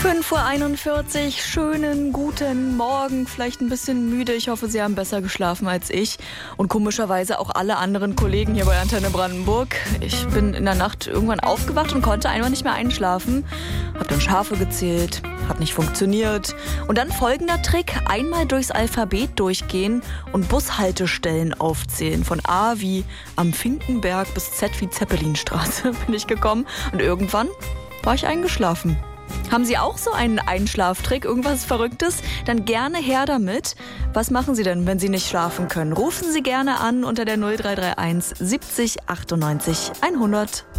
5:41 Uhr, schönen guten Morgen, vielleicht ein bisschen müde. Ich hoffe, Sie haben besser geschlafen als ich und komischerweise auch alle anderen Kollegen hier bei Antenne Brandenburg. Ich bin in der Nacht irgendwann aufgewacht und konnte einfach nicht mehr einschlafen. Hab dann Schafe gezählt, hat nicht funktioniert. Und dann folgender Trick, einmal durchs Alphabet durchgehen und Bushaltestellen aufzählen. Von A wie am Finkenberg bis Z wie Zeppelinstraße bin ich gekommen und irgendwann war ich eingeschlafen. Haben Sie auch so einen Einschlaftrick, irgendwas Verrücktes? Dann gerne her damit. Was machen Sie denn, wenn Sie nicht schlafen können? Rufen Sie gerne an unter der 0331 70 98 100.